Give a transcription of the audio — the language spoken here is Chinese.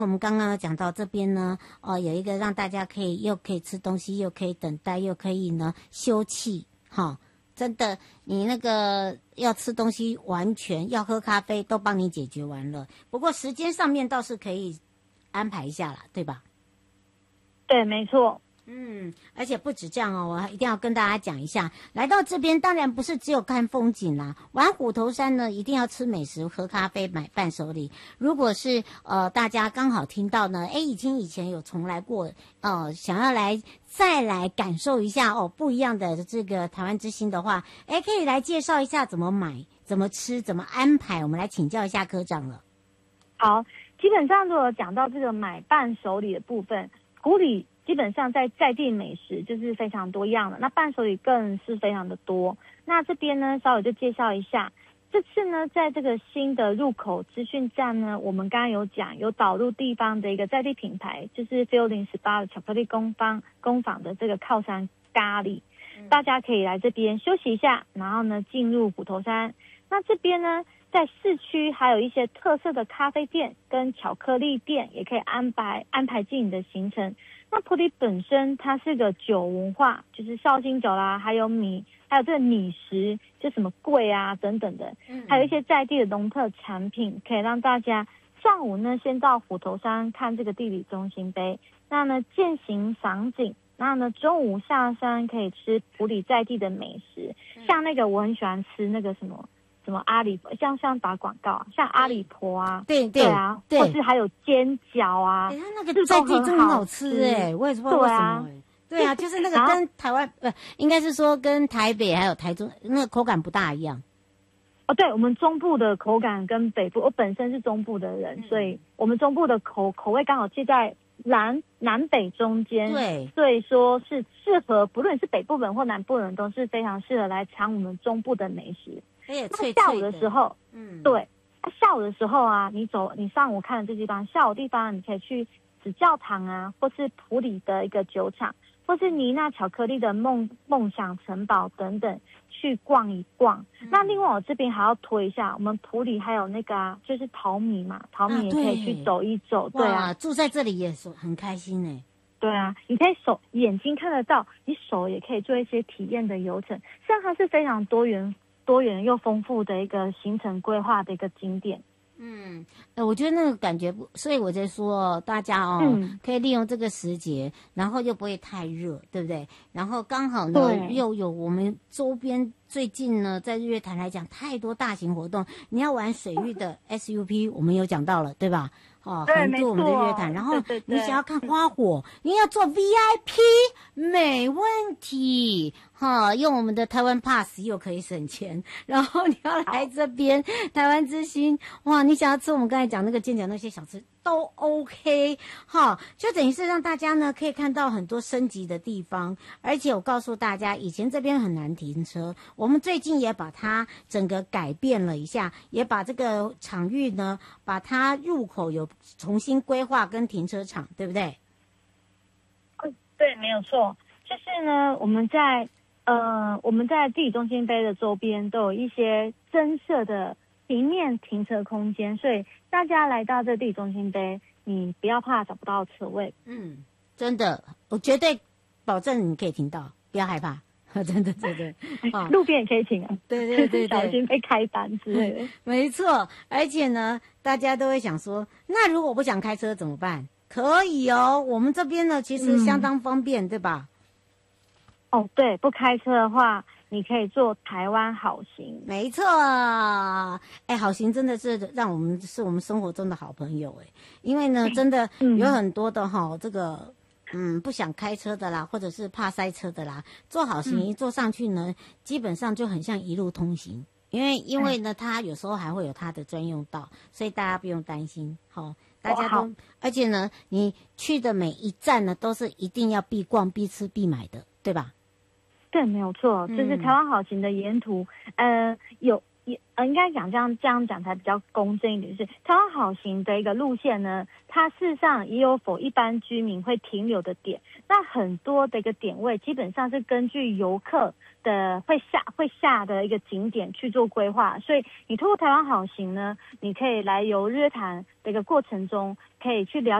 我们刚刚有讲到这边呢，有一个让大家又可以吃东西，又可以等待，又可以呢休憩，哈，真的，你那个要吃东西，完全要喝咖啡都帮你解决完了。不过时间上面倒是可以安排一下啦，对吧？ 对，没错。 而且不止这样哦，我一定要跟大家讲一下，来到这边当然不是只有看风景啦，玩虎头山呢一定要吃美食、喝咖啡、买伴手礼。如果是大家刚好听到呢，以前有重来过，想要再来感受一下不一样的这个台湾之星的话，可以来介绍一下怎么买、怎么吃、怎么安排，我们来请教一下科长了。 好，基本上如果讲到这个买伴手礼的部分，埔里基本上在地美食就是非常多样的，那伴手礼更是非常的多。那这边呢，稍微就介绍一下。这次呢，在这个新的入口资讯站呢，我们刚刚有导入地方的一个在地品牌，就是 Feeling 18的巧克力工坊的这个靠山咖喱，大家可以来这边休息一下，然后呢进入虎头山。那这边呢，在市区还有一些特色的咖啡店跟巧克力店，也可以安排进你的行程。那埔里本身它是个酒文化，就是绍兴酒啦，还有这个米食，就什么桂啊等等的，还有一些在地的农特产品，可以让大家上午呢先到虎头山看这个地理中心碑，那呢践行赏景，那呢中午下山可以吃埔里在地的美食，像那个我很喜欢吃那个什么阿里，像打广告啊，像阿里婆啊，对啊，或是还有煎饺啊， 它那个在地真的很好吃我也不知道为什么对啊，就是那个跟台湾应该是说跟台北还有台中那个口感不大一样。 对，我们中部的口感跟北部，我本身是中部的人，所以我们中部的口味刚好介在南北中间， 对， 所以说是适合不论是北部人或南部人都是非常适合来尝我们中部的美食。 那下午的时候，对，下午的时候啊，你上午看的这地方，下午地方你可以去紫教堂啊，或是埔里的一个酒厂，或是妮娜巧克力的梦想城堡等等，去逛一逛。那另外我这边还要推一下，我们埔里还有那个就是淘米嘛，淘米也可以去走一走。对啊， 住在这里也是很开心对啊，你可以眼睛看得到，你手也可以做一些体验的游程，实际上它是非常多元又丰富的一个行程规划的一个景点。 我觉得那个感觉所以我在说大家可以利用这个时节，然后又不会太热，对不对？然后刚好呢又有我们周边最近呢在日月潭来讲太多大型活动，你要玩水域的 SUP 我们有讲到了，对吧？横渡我们的日月潭，然后你想要看花火，你要做 VIP 没问题用我们的台湾 Pass 又可以省钱，然后你要来这边台湾之星，哇，你想要吃我们刚才讲那个煎饺那些小吃都 OK 就等于是让大家呢可以看到很多升级的地方。而且我告诉大家，以前这边很难停车，我们最近也把它整个改变了一下，也把这个场域呢把它入口有重新规划跟停车场，对不对？ 对，没有错。就是呢我们在地理中心碑的周边都有一些增设的平面停车空间，所以大家来到这地理中心碑，你不要怕找不到车位。 真的，我绝对保证你可以停到，不要害怕。真的路边也可以停啊。 对小心被开单之类的。 没错，而且呢大家都会想说，那如果我不想开车怎么办？可以我们这边呢其实相当方便，对吧？ 对，不开车的话你可以坐台湾好行。 没错，好行真的是我们生活中的好朋友因为呢真的有很多的这个不想开车的啦，或者是怕塞车的啦，坐好行一坐上去呢基本上就很像一路通行，因为呢它有时候还会有它的专用道，所以大家不用担心大家都而且呢你去的每一站呢都是一定要必逛必吃必买的，对吧？ 对，没有错，就是台湾好行的沿途有应该讲这样讲才比较公正一点，就是台湾好行的一个路线呢，它事实上也有一般居民会停留的点，那很多的一个点位基本上是根据游客的会下的一个景点去做规划，所以你透过台湾好行呢，你可以来游日月潭的一个过程中，可以去了解